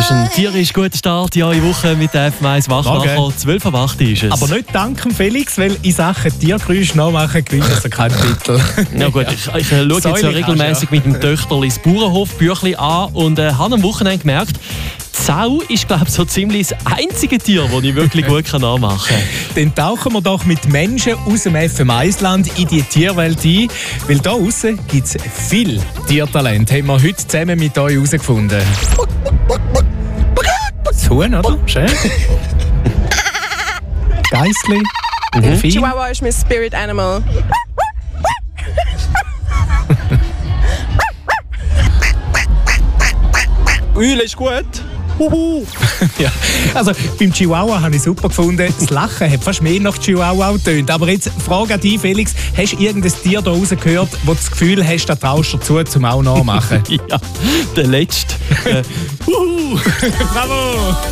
Das ist ein tierisch guter Start in eure Woche mit der FM1 Wachmacher. 12:08 ist es. Aber nicht dank Felix, weil in Sachen Tiergeräusch nachmachen gewinnt er keinen Titel. Ja gut, ich schaue jetzt ja regelmäßig mit dem Töchterli das Bauernhof-Büchli an und habe am Wochenende gemerkt, die Sau ist, glaube ich, so ziemlich das einzige Tier, das ich wirklich gut nachmachen kann. Dann tauchen wir doch mit Menschen aus dem FM1-Land in die Tierwelt ein, weil da draussen gibt es viel Tiertalent. Haben wir heute zusammen mit euch herausgefunden. Das Huhn, oder? Schön. Geissli. Delfin. Chihuahua ist mein Spirit Animal. Eule ist gut. Ja, also beim Chihuahua habe ich super gefunden. Das Lachen hat fast mehr nach Chihuahua getönt. Aber jetzt Frage an dich, Felix. Hast du irgendein Tier da rausgehört, wo du das Gefühl hast, da traust du dazu, zum auch nachmachen? Ja, der letzte. Bravo!